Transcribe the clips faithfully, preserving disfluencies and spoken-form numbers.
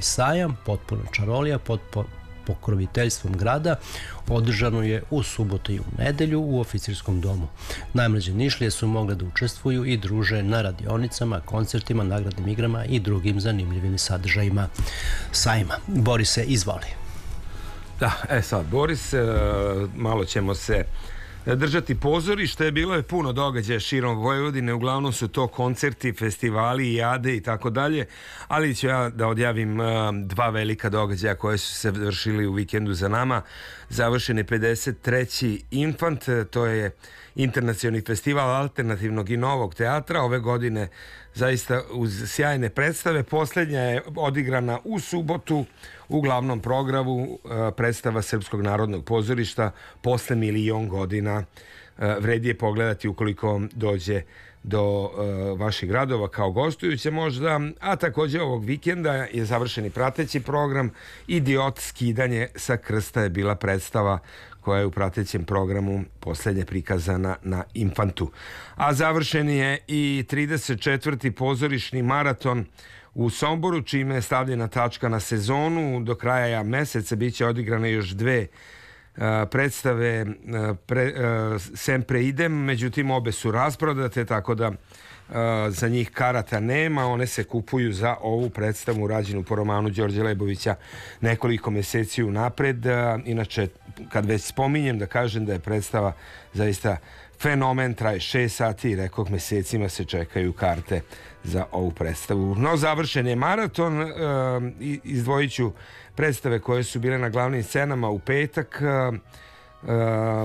Novi Sajam, potpuno čarolija, pod pokroviteljstvom grada, održano je u subotu i u nedelju u oficirskom domu. Najmlađe Nišlije su mogle da učestvuju i druže na radionicama, koncertima, nagradnim igrama i drugim zanimljivim sadržajima sajma. Borise, izvoli. Da, e sad, Boris, malo ćemo se držati pozorište. Bilo je puno događaja širom Vojvodine, uglavnom su to koncerti, festivali, jade i tako dalje, ali ću ja da odjavim dva velika događaja koje su se vršili u vikendu za nama. Završen je pedeset treći Infant, to je internacionalni festival alternativnog i novog teatra. Ove godine zaista uz sjajne predstave. Posljednja je odigrana u subotu u glavnom programu, predstava Srpskog narodnog pozorišta posle milion godina. Vredi je pogledati ukoliko dođe do vaših gradova kao gostujuće možda, a također ovog vikenda je završeni prateći program. Idiot, skidanje sa krsta je bila predstava koja je u pratećem programu posljednje prikazana na Infantu. A završen je i trideset četvrti pozorišni maraton u Somboru, čime je stavljena tačka na sezonu. Do kraja meseca bit će odigrane još dve uh, predstave uh, pre, uh, Sempre idem, međutim obe su rasprodate, tako da Uh, za njih karata nema. One se kupuju za ovu predstavu rađenu po romanu Đorđa Lebovića nekoliko meseci unapred. Uh, inače, kad već spominjem, da kažem da je predstava zaista fenomen, traje šest sati i rekoh, mesecima se čekaju karte za ovu predstavu. No, završen je maraton. Uh, izdvojit ću predstave koje su bile na glavnim scenama u petak. Uh, uh,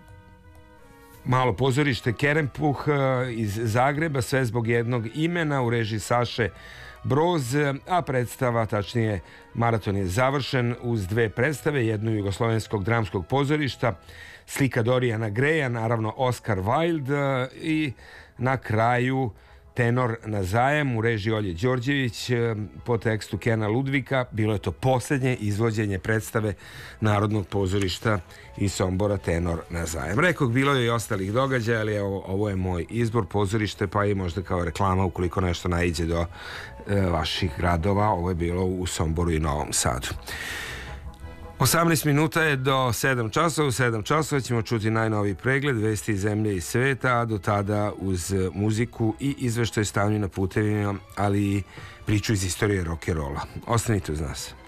Malo pozorište Kerempuh iz Zagreba, sve zbog jednog imena, u režiji Saše Broz, a predstava, tačnije maraton, je završen uz dve predstave, jednu Jugoslovenskog dramskog pozorišta, slika Dorijana Greja, naravno Oscar Wilde, i na kraju Tenor na zajem u režiji Olje Đorđević po tekstu Kena Ludvika. Bilo je to posljednje izvođenje predstave Narodnog pozorišta iz Sombora, Tenor na zajem. Rekog, bilo je i ostalih događaja, ali evo, ovo je moj izbor, pozorište, pa i možda kao reklama ukoliko nešto naiđe do e, vaših gradova. Ovo je bilo u Somboru i Novom Sadu. osamnaest minuta je do sedam časova. U sedam časova ćemo čuti najnoviji pregled vesti iz zemlje i sveta, a do tada uz muziku i izveštaj stanju na putevima, ali i priču iz istorije rock'n'rolla. Ostanite uz nas.